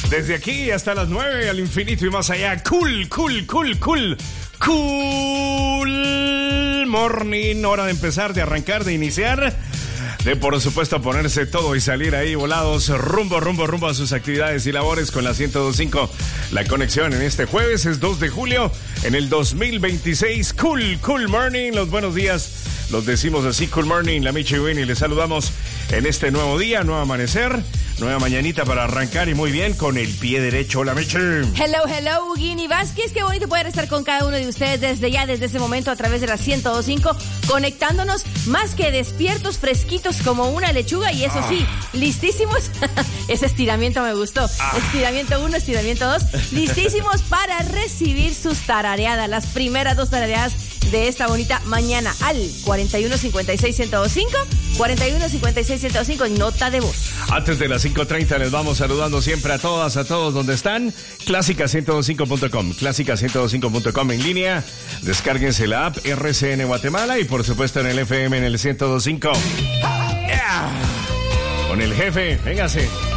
Desde aquí hasta las 9, al infinito y más allá. Cool morning. Hora de empezar, de arrancar, de iniciar. De por supuesto ponerse todo y salir ahí volados rumbo a sus actividades y labores con la 102.5. La conexión en este jueves es 2 de julio en el 2026. Cool morning. Los buenos días los decimos así, cool morning. La Michi y Winnie, les saludamos en este nuevo día, nuevo amanecer, nueva mañanita para arrancar y muy bien con el pie derecho. Hola, Michi. Hello, Guini Vázquez. Qué bonito poder estar con cada uno de ustedes desde ese momento a través de la 102.5, conectándonos más que despiertos, fresquitos como una lechuga y eso sí, listísimos. Ese estiramiento me gustó. Estiramiento 1, estiramiento 2. Listísimos para recibir sus tarareadas, las primeras 2 tarareadas de esta bonita mañana al 4156-1025, 4156-1025 en nota de voz. Antes de las 5:30 les vamos saludando siempre a todas, a todos donde están. Clásica105.com, Clásica105.com en línea. Descárguense la app RCN Guatemala y por supuesto en el FM en el 102.5. Yeah. Con el jefe, véngase.